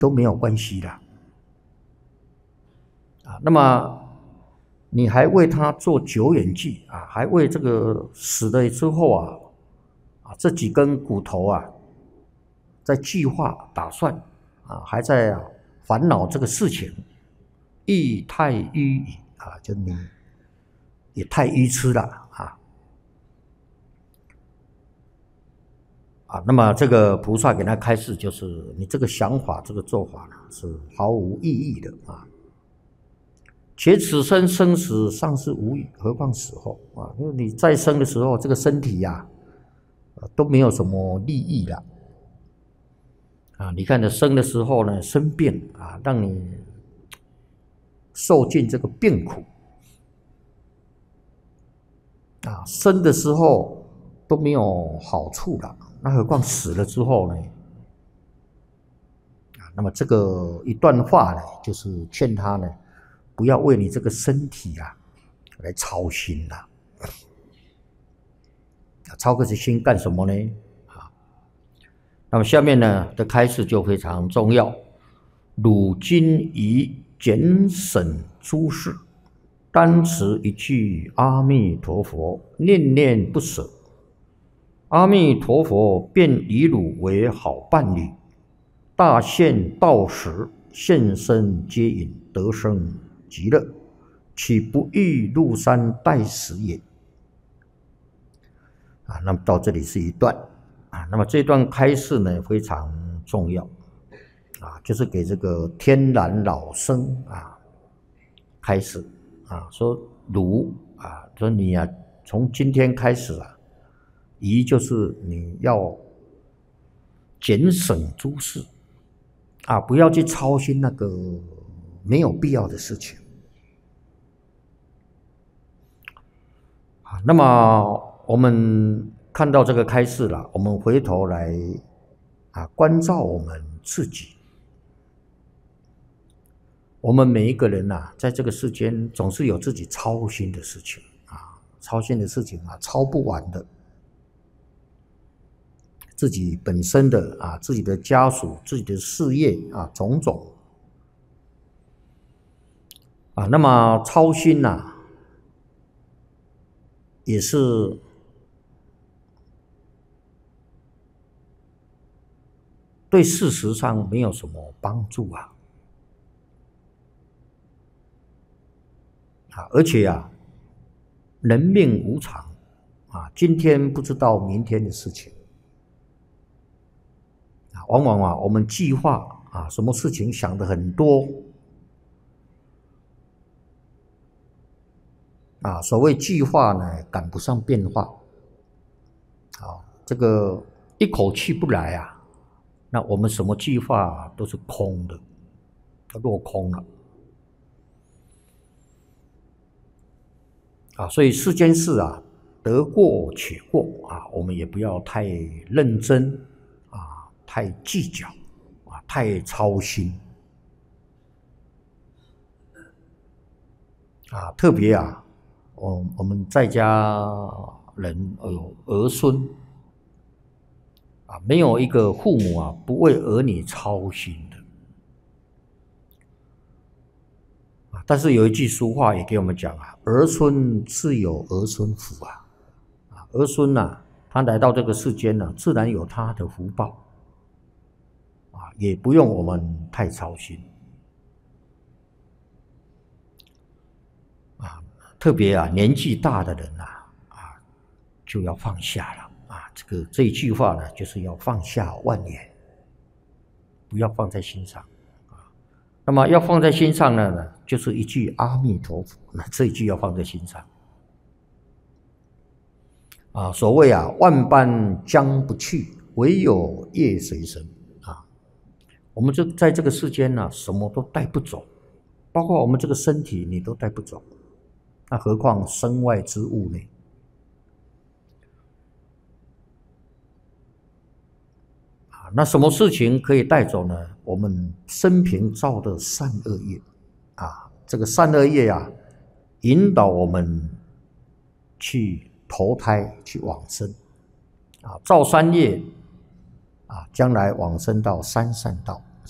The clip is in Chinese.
都没有关系的啊。那么你还为他做久远祭啊，还为这个死了之后这几根骨头在计划打算还在烦恼这个事情，亦太愚矣啊，就你也太愚痴了那么这个菩萨给他开示，就是你这个想法、这个做法呢，是毫无意义的且此生生死尚是无益，何况死后因为你再生的时候，这个身体都没有什么利益了你看你生的时候呢，生病让你受尽这个病苦生的时候都没有好处了，那何况死了之后呢？那么这个一段话呢，就是劝他呢，不要为你这个身体来操心了。操这些心干什么呢？那么下面呢的开示就非常重要。汝今宜简省诸事，单持一句阿弥陀佛，念念不舍，阿弥陀佛便以汝为好伴侣，大现道时，现身接引，得生极乐，岂不欲入山待死也？那么到这里是一段那么这段开示呢非常重要就是给这个天然老生开示说汝说你从今天开始宜就是你要减省诸事不要去操心那个没有必要的事情那么我们看到这个开示了，我们回头来关照我们自己。我们每一个人在这个世间总是有自己操心的事情操心的事情操不完的。自己本身的自己的家属、自己的事业种种那么操心也是对事实上没有什么帮助而且人命无常今天不知道明天的事情往往我们计划什么事情想得很多所谓计划呢赶不上变化这个一口气不来那我们什么计划都是空的，都落空了所以世间事得过且过我们也不要太认真太计较太操心特别我们在家人有儿孙没有一个父母不为儿女操心的但是有一句俗话也给我们讲儿孙自有儿孙福儿孙他来到这个世间自然有他的福报也不用我们太操心特别年纪大的人就要放下了这一句话呢，就是要放下万言，不要放在心上那么要放在心上呢，就是一句阿弥陀佛，那这一句要放在心上所谓万般将不去，唯有业随身我们在这个世间什么都带不走，包括我们这个身体你都带不走，那何况身外之物呢？那什么事情可以带走呢？我们生平造的善恶业这个善恶业引导我们去投胎去往生造善业将来往生到三善道